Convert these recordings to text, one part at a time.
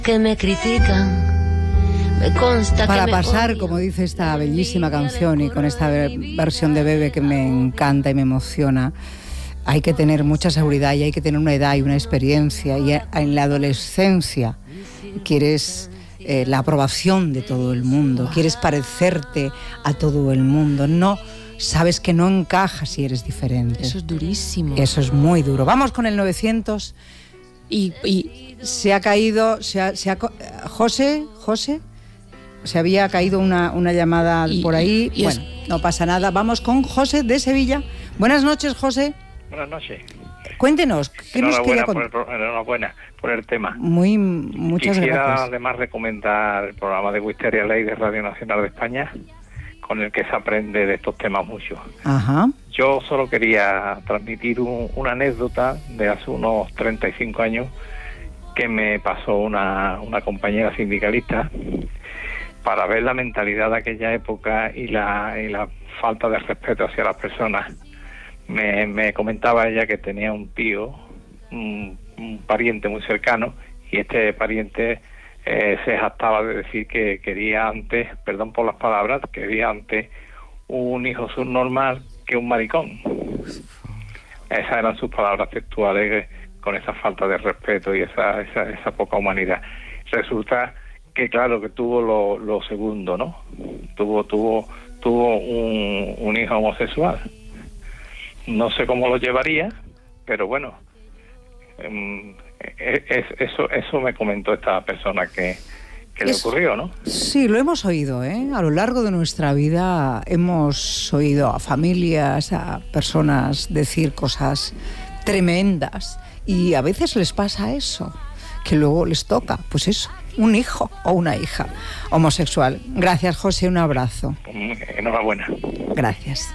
Que me critican, me consta para que pasar, me como dice esta bellísima canción, y con esta versión de Bebe que me encanta y me emociona, hay que tener mucha seguridad y hay que tener una edad y una experiencia. Y en la adolescencia quieres la aprobación de todo el mundo, quieres parecerte a todo el mundo, no sabes que no encajas si eres diferente. Eso es durísimo. Eso es muy duro. Vamos con el 900 y se ha caído, José, se había caído una llamada por ahí. Bueno, no pasa nada. Vamos con José de Sevilla. Buenas noches, José. Buenas noches. Cuéntenos, ¿qué nos quería contar? Enhorabuena por el tema. Muchas Quisiera gracias. además recomendar el programa de Wisteria Ley de Radio Nacional de España, con el que se aprende de estos temas mucho. Ajá. Yo solo quería transmitir una anécdota de hace unos 35 años que me pasó una compañera sindicalista, para ver la mentalidad de aquella época y la falta de respeto hacia las personas. Me comentaba ella que tenía un tío, un pariente muy cercano, y este pariente se jactaba de decir que quería antes, perdón por las palabras, quería antes un hijo subnormal que un maricón. Esas eran sus palabras textuales, con esa falta de respeto y esa poca humanidad. Resulta que claro que tuvo lo segundo, ¿no? Tuvo un hijo homosexual. No sé cómo lo llevaría, pero bueno, eso me comentó esta persona que le ocurrió, ¿no? Sí, lo hemos oído, ¿eh? A lo largo de nuestra vida hemos oído a familias, a personas decir cosas tremendas, y a veces les pasa eso, que luego les toca, pues eso, un hijo o una hija homosexual. Gracias, José, un abrazo. Enhorabuena. Gracias.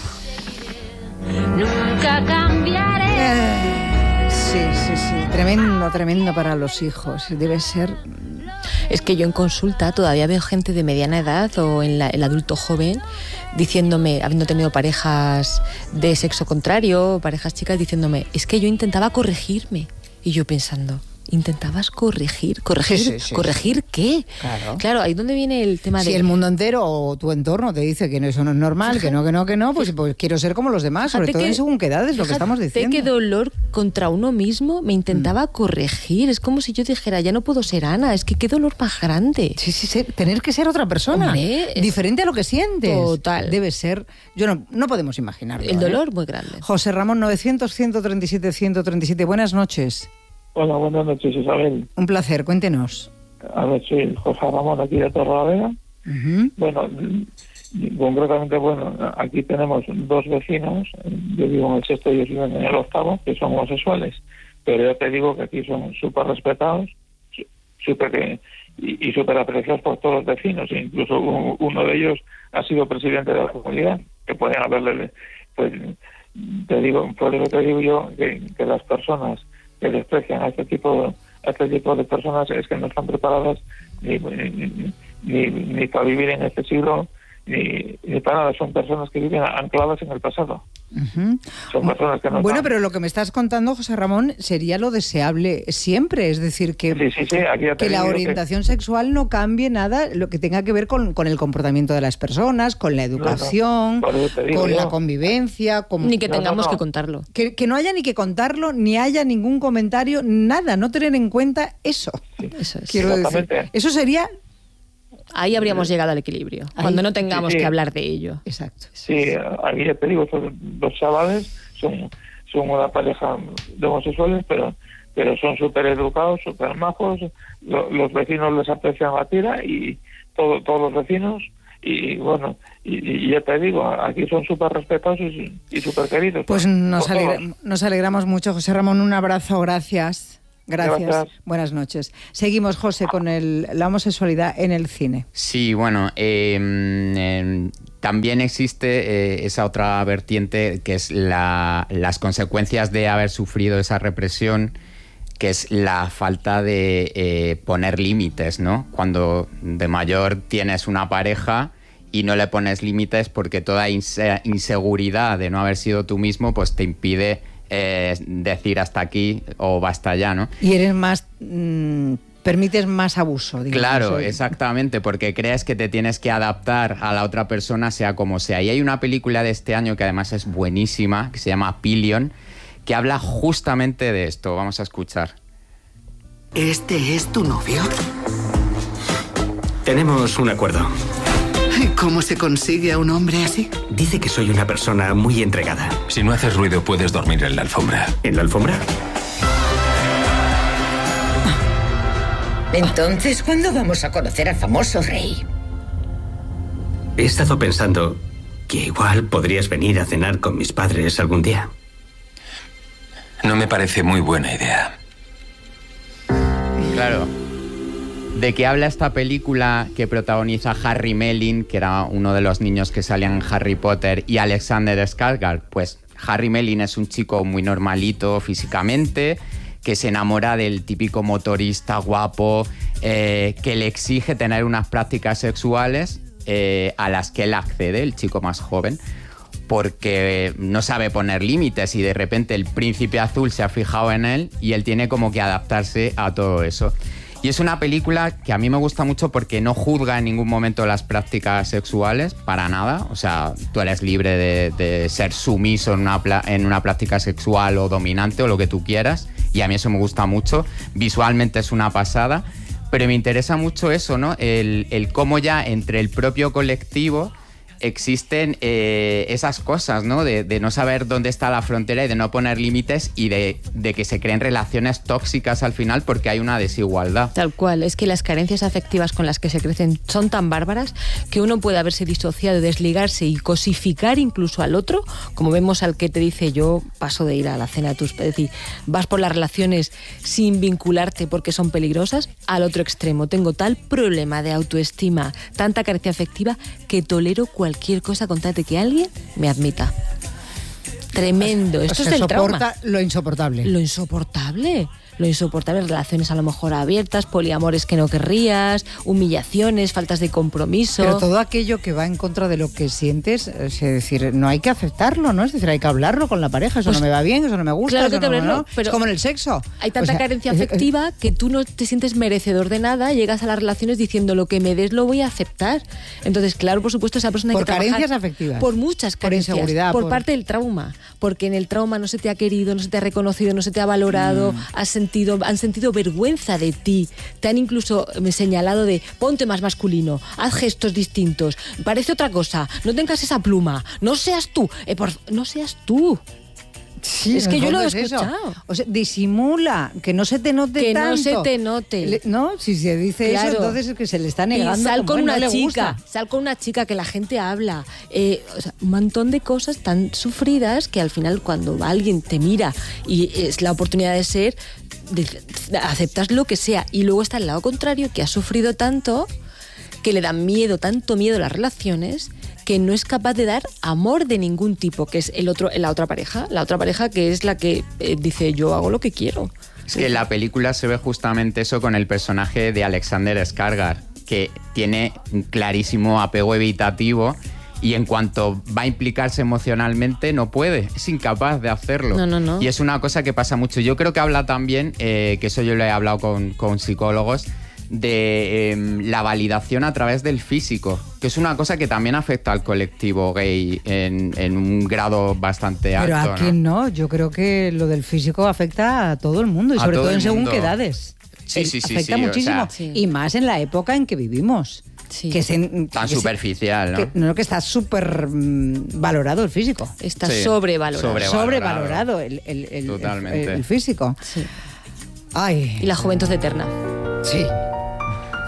nunca cambiaré. Sí. Tremendo para los hijos. Debe ser... Es que yo en consulta todavía veo gente de mediana edad o en el adulto joven diciéndome, habiendo tenido parejas de sexo contrario, parejas chicas, diciéndome, es que yo intentaba corregirme. Y yo pensando, ¿intentabas corregir? Sí. ¿Corregir qué? Claro, ahí donde viene el tema de... Si el mundo entero o tu entorno te dice que eso no es normal, que no, pues quiero ser como los demás, sobre todo en según qué edad, es lo que estamos diciendo. Qué dolor contra uno mismo, me intentaba corregir. Es como si yo dijera, ya no puedo ser Ana, es que qué dolor más grande. Sí, tener que ser otra persona, hombre, diferente a lo que sientes. Total. Debe ser, no podemos imaginarlo. El dolor muy grande. José Ramón, 900-137-137, buenas noches. Hola, buenas noches, Isabel. Un placer, cuéntenos. A ver, soy José Ramón, aquí de Torrelavega. Uh-huh. Bueno, concretamente, aquí tenemos dos vecinos, yo vivo en el sexto y ellos viven en el octavo, que son homosexuales, pero ya te digo que aquí son súper respetados, súper apreciados por todos los vecinos, e incluso uno de ellos ha sido presidente de la comunidad, que pueden haberle, pues, te digo yo que las personas que desprecian a este tipo de personas es que no están preparadas ni para vivir en este siglo, ni para nada. Son personas que viven ancladas en el pasado. Uh-huh. Son personas que no están... pero lo que me estás contando, José Ramón, sería lo deseable siempre, es decir, que, que la orientación sexual no cambie nada, lo que tenga que ver con el comportamiento de las personas, con la educación, con la convivencia, ni que tengamos que contarlo. Que no haya ni que contarlo, ni haya ningún comentario, nada, no tener en cuenta eso. Sí. Eso es. Quiero decir, eso sería... Ahí habríamos llegado al equilibrio, cuando no tengamos que hablar de ello. Exacto. Sí, aquí ya te digo, los chavales son una pareja de homosexuales, pero son súper educados, súper majos, los vecinos les aprecian a tira, y todos los vecinos, y bueno, y ya te digo, aquí son súper respetados y súper queridos. Pues nos alegramos mucho, José Ramón, un abrazo, gracias. Gracias. Buenas noches. Seguimos, José, con la homosexualidad en el cine. Sí, bueno, también existe esa otra vertiente que es las consecuencias de haber sufrido esa represión, que es la falta de poner límites, ¿no? Cuando de mayor tienes una pareja y no le pones límites porque toda inseguridad de no haber sido tú mismo pues te impide decir hasta aquí o basta ya, ¿no? Y eres más permites más abuso, digamos. Claro, exactamente, porque crees que te tienes que adaptar a la otra persona, sea como sea. Y hay una película de este año que además es buenísima, que se llama Pillion, que habla justamente de esto. Vamos a escuchar. ¿Este es tu novio? Tenemos un acuerdo. ¿Cómo se consigue a un hombre así? Dice que soy una persona muy entregada. Si no haces ruido, puedes dormir en la alfombra. ¿En la alfombra? Entonces, ¿cuándo vamos a conocer al famoso rey? He estado pensando que igual podrías venir a cenar con mis padres algún día. No me parece muy buena idea. Claro. ¿De qué habla esta película que protagoniza Harry Melling, que era uno de los niños que salían en Harry Potter, y Alexander Skarsgård? Pues Harry Melling es un chico muy normalito físicamente, que se enamora del típico motorista guapo, que le exige tener unas prácticas sexuales a las que él accede, el chico más joven, porque no sabe poner límites y de repente el príncipe azul se ha fijado en él y él tiene como que adaptarse a todo eso. Y es una película que a mí me gusta mucho porque no juzga en ningún momento las prácticas sexuales, para nada. O sea, tú eres libre de ser sumiso en una práctica sexual o dominante o lo que tú quieras. Y a mí eso me gusta mucho. Visualmente es una pasada. Pero me interesa mucho eso, ¿no? El cómo ya entre el propio colectivo existen esas cosas, ¿no? De no saber dónde está la frontera y de no poner límites y de que se creen relaciones tóxicas al final porque hay una desigualdad. Tal cual, es que las carencias afectivas con las que se crecen son tan bárbaras que uno puede haberse disociado, desligarse y cosificar incluso al otro, como vemos al que te dice yo paso de ir a la cena de tus... Es decir, vas por las relaciones sin vincularte porque son peligrosas, al otro extremo. Tengo tal problema de autoestima, tanta carencia afectiva que tolero cualquier cosa con tal de que alguien me admita. Tremendo. Esto es del trauma. Lo insoportable. Lo insoportable, relaciones a lo mejor abiertas, poliamores que no querrías, humillaciones, faltas de compromiso. Pero todo aquello que va en contra de lo que sientes, es decir, no hay que aceptarlo, ¿no? Es decir, hay que hablarlo con la pareja, eso pues, no me va bien, eso no me gusta, claro eso que no, hablarlo, no. Pero es como en el sexo. Hay tanta carencia afectiva que tú no te sientes merecedor de nada, llegas a las relaciones diciendo lo que me des lo voy a aceptar. Entonces, claro, por supuesto, esa persona hay que trabajar. Por carencias afectivas. Por muchas carencias. Por inseguridad. Por parte del trauma. Porque en el trauma no se te ha querido, no se te ha reconocido, no se te ha valorado, han sentido vergüenza de ti, te han incluso señalado de ponte más masculino, haz gestos distintos, parece otra cosa, no tengas esa pluma, no seas tú, no seas tú. Sí, es que yo lo he escuchado. O sea, disimula, que no se te note que tanto. No se te note. No, si se dice claro. eso, entonces es que se le está negando. Y sal con una chica, gusta. Sal con una chica que la gente habla. O sea, un montón de cosas tan sufridas que al final cuando alguien te mira y es la oportunidad de ser, aceptas lo que sea. Y luego está el lado contrario, que ha sufrido tanto, que le dan miedo, tanto miedo a las relaciones, que no es capaz de dar amor de ningún tipo, que es la otra pareja que es la que dice yo hago lo que quiero. Es que en la película se ve justamente eso con el personaje de Alexander Skarsgård, que tiene un clarísimo apego evitativo y en cuanto va a implicarse emocionalmente no puede, es incapaz de hacerlo. No. Y es una cosa que pasa mucho. Yo creo que habla también, que eso yo lo he hablado con psicólogos, de la validación a través del físico, que es una cosa que también afecta al colectivo gay en un grado bastante alto. Pero a quién no, yo creo que lo del físico afecta a todo el mundo y sobre todo en según qué edades. Sí, afecta muchísimo, o sea, y más en la época en que vivimos. Sí. Que tan superficial, ¿no? Que está súper valorado el físico. Está sobrevalorado. Sobrevalorado Totalmente. el físico. Sí. Ay. Y la juventud eterna. Sí.